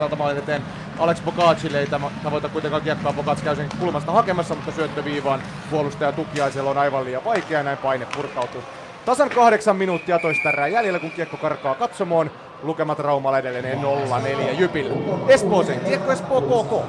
maalin eteen Alex Bogacille ei tavoita kuitenkaan kiekkoa. Bogac käy sen kulmasta hakemassa, mutta syöttöviivaan puolustaja Tukiaisella on aivan liian vaikea ja näin paine purkautuu. Tasan 8 minuuttia toista erää jäljellä, kun kiekko karkaa katsomoon. Lukemat Raumalla edelleen 0-4 Jypillä. Espooseen, kiekko Espoo KK.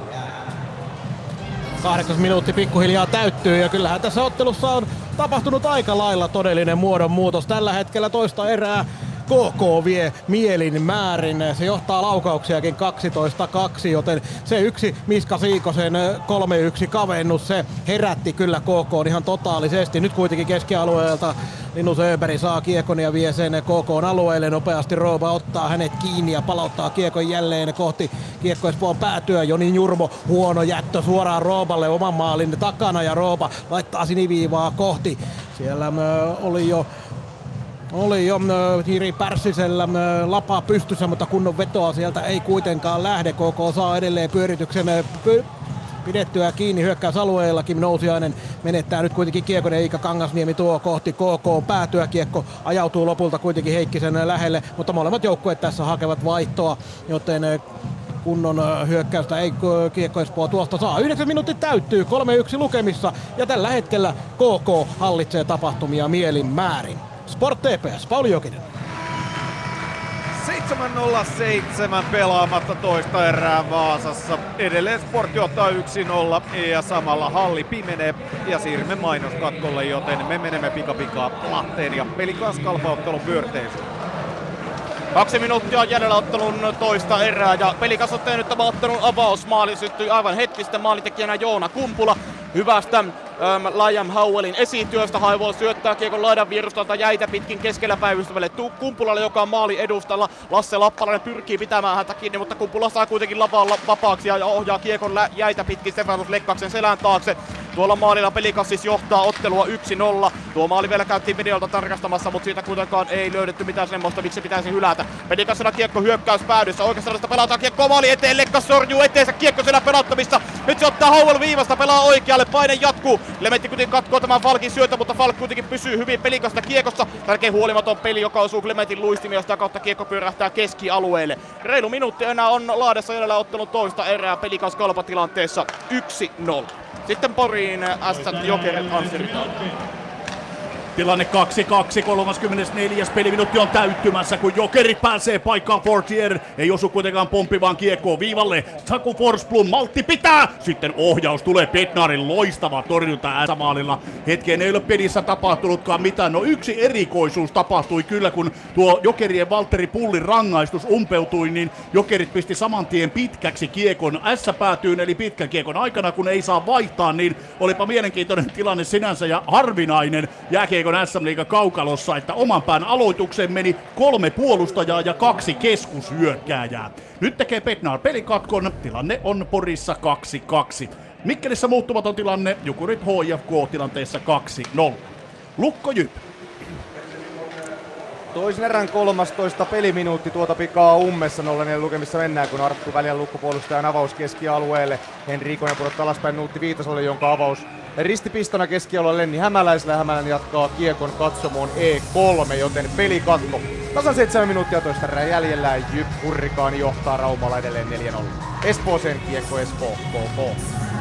8 minuutti pikkuhiljaa täyttyy ja kyllähän tässä ottelussa on tapahtunut aika lailla todellinen muodonmuutos. Tällä hetkellä toista erää KK vie mielin määrin. Se johtaa laukauksiakin 12-2, joten se yksi Miska Siikosen 3-1 kavennus, se herätti kyllä KK ihan totaalisesti. Nyt kuitenkin keskialueelta Linus Öberg saa kiekon ja vie sen KK:n alueelle. Nopeasti Rooba ottaa hänet kiinni ja palauttaa kiekon jälleen kohti Kiekko Espoon päätyä. Joni Jurmo, huono jättö suoraan Rooballe oman maalin takana ja Rooba laittaa siniviivaa kohti. Siellä oli jo Jiri Pärssisellä lapa pystyssä, mutta kunnon vetoa sieltä ei kuitenkaan lähde. KK saa edelleen pyörityksen pidettyä kiinni hyökkäysalueella. Kim Nousiainen menettää nyt kuitenkin kiekon, eikä Kangasniemi tuo kohti KK päätyä. Kiekko ajautuu lopulta kuitenkin Heikkisen lähelle, mutta molemmat joukkueet tässä hakevat vaihtoa, joten kunnon hyökkäystä ei Kiekko Espoo tuosta saa. 9 minuutti täyttyy, 3-1 lukemissa ja tällä hetkellä KK hallitsee tapahtumia mielin määrin. Sport TPS, Pauli Jokinen. 7:07 pelaamatta toista erää Vaasassa. Edelleen Sport johtaa 1-0 ja samalla halli pimenee ja siirrymme mainoskatkolle, joten me menemme pikapikaa Lahteen ja Pelikas Kalpa-ottelun pyörteisiin. 2 minuuttia on jäljellä ottelun toista erää ja Pelikas on tehnyt tämän ottelun avausmaali. Syttyi aivan hetkistä maalintekijänä Joona Kumpula. Hyvästä Liam Howellin esityöstä Haivo syöttää kiekon laidan vierustalta jäitä pitkin keskellä päivystävälle Kumpulalle, joka on maali edustalla. Lasse Lappalainen pyrkii pitämään häntä kiinni, mutta Kumpula saa kuitenkin lavalla vapaaksi ja ohjaa kiekon jäitä pitkin Stefanos Lekkaksen selän taakse. Tuolla maalilla Pelikas siis johtaa ottelua 1-0. Tuo maali vielä käytiin videolta tarkastamassa, mutta siitä kuitenkaan ei löydetty mitään semmoista, miksi se pitäisi hylätä. Pelikasilla kiekko hyökkäys päädyssä. Oikeasta pelataan kiekkoa maali eteen. Lekkas sorjuu eteensä kiekko siellä pelattamista. Nyt se ottaa Howell viivasta, pelaa oikealle. Paine jatkuu. Lemetti kuitenkin katkoo tämän Falkin syötä, mutta Falk kuitenkin pysyy hyvin Pelikasta kiekossa. Tärkein huolimaton peli, joka osuu Clementin luistimia, ja sitä kautta kiekko pyörähtää keskialueelle. Reilu minuutti enää on Lahdessa edellä ottanut toista erää Pelikas Kalpa tilanteessa 1-0. Sitten Poriin Ässät Jokerit Ansirita. Tilanne 2-2, 34. peliminuutti on täyttymässä, kun Jokerit pääsee paikkaan. Fortier ei osu kuitenkaan pomppivaan kiekkoon viivalle. Saku Forsblom, maltti pitää! Sitten ohjaus tulee Petnarin loistava torjunta Ässämaalilla. Hetkeen ei ole pelissä tapahtunutkaan mitään. No yksi erikoisuus tapahtui kyllä, kun tuo Jokerien Valtteri Pullin rangaistus umpeutui, niin Jokerit pisti saman tien pitkäksi kiekon Ässäpäätyyn, eli pitkän kiekon aikana, kun ei saa vaihtaa, niin olipa mielenkiintoinen tilanne sinänsä ja harvinainen jääkiekon SM-liigan kaukalossa, että oman pään aloitukseen meni 3 puolustajaa ja 2 keskushyökkääjää. Nyt tekee Petnar pelikatkon, tilanne on Porissa 2-2. Mikkelissä muuttumaton tilanne, Jukurit HJK tilanteessa 2-0. Lukko Jyp. Toisen erän 13 peliminuutti tuota pikaa ummessa 0-4 lukemissa mennään, kun Arttu Väljän lukkopuolustajan avaus keskialueelle. Henri Ikonen pudottaa alaspäin Nuutti Viitasolle, jonka avaus ristipistona keskialueelle Lenni Hämäläisellä. Hämälän jatkaa kiekon katsomoon E3, joten pelikatko. Tasan 7 minuuttia toista erää jäljellä. Jyp Hurrikaani johtaa Raumalla edelleen 4-0. Espooseen kiekko Espoo KK.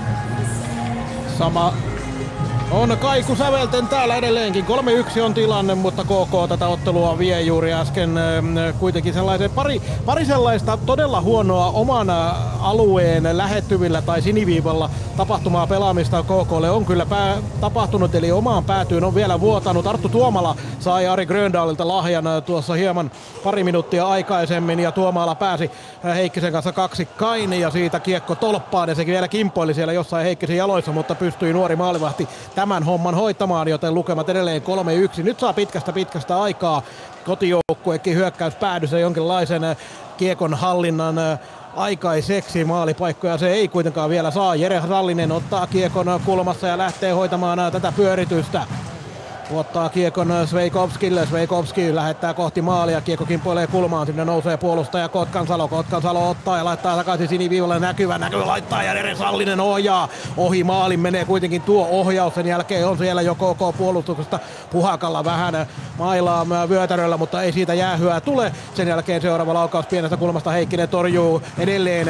Sama on Kaiku sävelten täällä edelleenkin. 3-1 on tilanne, mutta KK tätä ottelua vie juuri äsken kuitenkin pari sellaista todella huonoa oman alueen lähettyvillä tai siniviivalla tapahtumaa pelaamista KKlle on kyllä tapahtunut, eli omaan päätyyn on vielä vuotanut. Arttu Tuomala sai Ari Gröndalilta lahjan tuossa hieman pari minuuttia aikaisemmin ja Tuomala pääsi Heikkisen kanssa kaksikkain ja siitä kiekko tolppaan ja sekin vielä kimpoili siellä jossain Heikkisen jaloissa, mutta pystyi nuori maalivahti tämän homman hoitamaan, joten lukemat edelleen 3-1. Nyt saa pitkästä aikaa kotijoukkuekin hyökkäyspäädyssä jonkinlaisen kiekon hallinnan aikaiseksi. Maalipaikkoja se ei kuitenkaan vielä saa. Jere Sallinen ottaa kiekon kulmassa ja lähtee hoitamaan tätä pyöritystä. Tuottaa kiekon Sveikovskille. Sveikovski lähettää kohti maalia. Kiekko kimpoilee kulmaan. Sinne nousee puolustaja Kotkansalo. Kotkansalo ottaa ja laittaa takaisin siniviivalle. Näkyvä laittaa ja Jere Sallinen ohjaa. Ohi maalin menee kuitenkin tuo ohjaus. Sen jälkeen on siellä jo KK puolustuksesta Puhakalla vähän mailaa vyötäröllä, mutta ei siitä jäähyä tule. Sen jälkeen seuraava laukaus pienestä kulmasta. Heikkinen torjuu edelleen